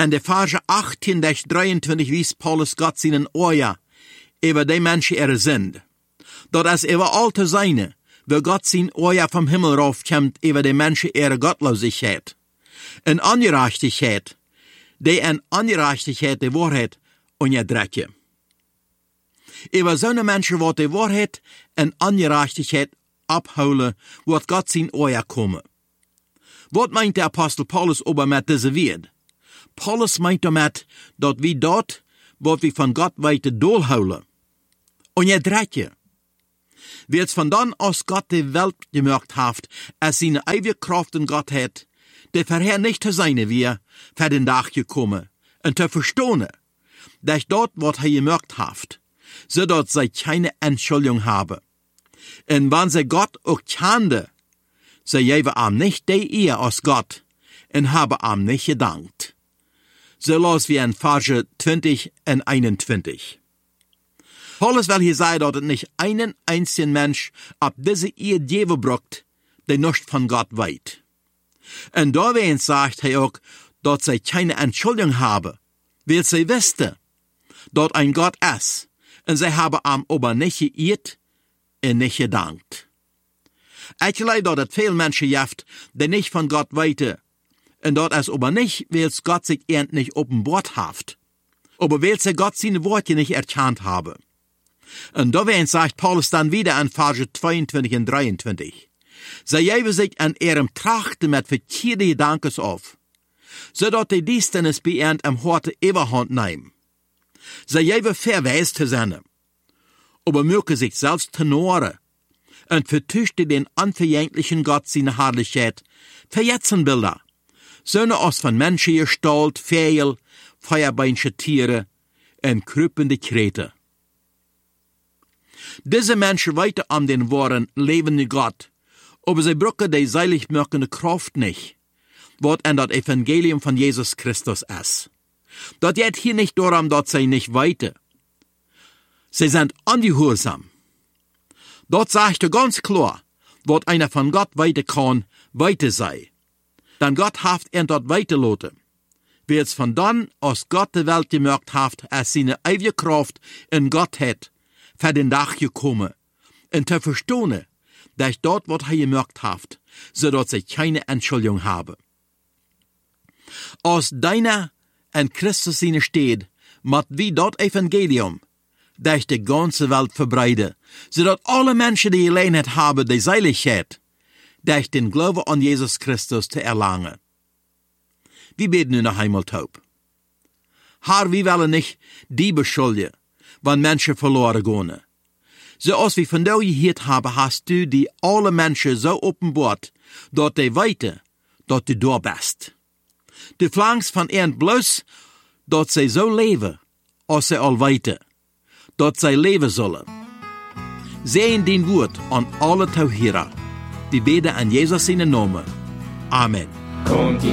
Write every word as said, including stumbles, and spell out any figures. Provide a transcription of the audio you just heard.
En de Verse achttien tot drieëntwintig wies Paulus Gott seinen Oja über die Menschen ihre Sünde. Dort als über alte Seine, wo Gott sein Oja vom Himmel raufkommt über die Menschen ihre Gottlosigkeit. En Ungerechtigkeit, die en Ungerechtigkeit die Wahrheit unterdrücken. Über so eine Menschen wird die Wahrheit en Ungerechtigkeit abholen, wird Gott sein Oja kommen. Was meint der Apostel Paulus aber mit dieser Wort? Paulus meint damit, dass wir dort, wat wir von Gott weiter doorhouden. Und je dretje. Wie es von dann aus Gott die Welt gemacht hat, als seine ewige Kraft in Gott hat, der vorher nicht zu sein wir, für den Tag gekommen, und zu verstehen, dass dort, was er gemacht hat, so dort sie keine Entschuldigung haben. Und wenn sie Gott auch kannte, sie geben ihm nicht die Ehre aus Gott, und haben ihm nicht gedankt. So los wie in Verse zwanzig und einundzwanzig. Paulus will hier sagen, dass es nicht einen einzigen Mensch ab diese Ehe geben braucht, der nicht von Gott weiß. Und da sagt er auch, dass sie keine Entschuldigung haben, weil sie wussten, dass ein Gott ist, und sie haben ihm aber nicht geirrt und nicht gedankt. Ich glaube, dass es viele Menschen gibt, die nicht von Gott weiten, und dort es aber nicht, weil Gott sich erst nicht offenbart hat, aber weil sie Gott seine Worte nicht erkannt haben. Und da sagt Paulus dann wieder an Verse zweiundzwanzig und dreiundzwanzig. Sie geben sich an ihrem Trachten mit verkehrten Gedanken auf, so dass die Dienstnis bei ihnen am Horte Überhand nehmen. Sie geben Verweis zu sein, aber mögen sich selbst tenoren und vertüchten den unverjänglichen Gott seine Herrlichkeit für Jetzenbilder, Söhne aus von Menschen Gestalt, Fehl, Feuerbeinsche Tiere und krüppende Krete. Diese Menschen weiten um den wahren, lebenden Gott, aber sie brauchen die seilig wirkende Kraft nicht, was an das Evangelium von Jesus Christus ist. Das geht hier nicht darum, dass sie nicht weiten. Sie sind ungehorsam. Dort sagt er ganz klar, was einer von Gott weiten kann, weiter sei. Dann Gott haft er dort weiterloten. Wie es von dann aus Gott die Welt gemacht hat, als seine ewige Kraft in Gott hat, für den Tag gekommen, und zu verstehen, dass dort, was er gemacht hat, so dass sie keine Entschuldigung habe. Aus deiner und Christus seine steht, mat wie dort Evangelium, dass die ganze Welt verbreite, so dass alle Menschen, die Gelegenheit haben, die Seiligkeit, durch den Glauben an Jesus Christus zu erlangen. Wir beten nun noch einmal taub. Herr, wir wollen nicht die beschuldigen, wenn Menschen verloren gehen. So als wir von dir gehört haben, hast du die alle Menschen so offenbart, dass die weiten, dass du da bist. Du verlangst von ihnen bloß, dass sie so leben, als sie all weiten, dass sie leben sollen. Sehen den Wort an alle Tauhierer. Die beten an Jesus seinen Namen. Amen. Kommt